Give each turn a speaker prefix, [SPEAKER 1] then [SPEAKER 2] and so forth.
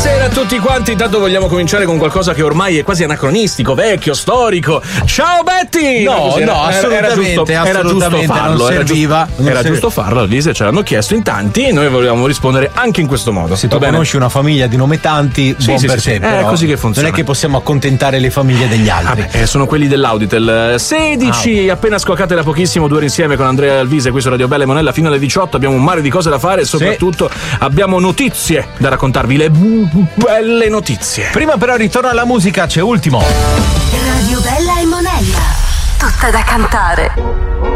[SPEAKER 1] Buonasera a tutti quanti, intanto vogliamo cominciare con qualcosa che ormai è quasi anacronistico, vecchio, storico. Ciao Betty!
[SPEAKER 2] No, assolutamente,
[SPEAKER 1] era giusto farlo,
[SPEAKER 2] non serviva.
[SPEAKER 1] Era giusto farlo, Alvise ce l'hanno chiesto in tanti e noi volevamo rispondere anche in questo modo.
[SPEAKER 2] Se tu conosci una famiglia di nome Tanti, buon per te.
[SPEAKER 1] È così che funziona.
[SPEAKER 2] Non è che possiamo accontentare le famiglie degli altri.
[SPEAKER 1] Sono quelli dell'Auditel. 16, appena scoccate da pochissimo, 2 ore insieme con Andrea e Alvise qui su Radio Bella e Monella fino alle 18. Abbiamo un mare di cose da fare e soprattutto abbiamo notizie da raccontarvi, le belle notizie.
[SPEAKER 2] Prima però ritorno alla musica, c'è Ultimo.
[SPEAKER 3] Radio Bella e Monella, tutta da cantare.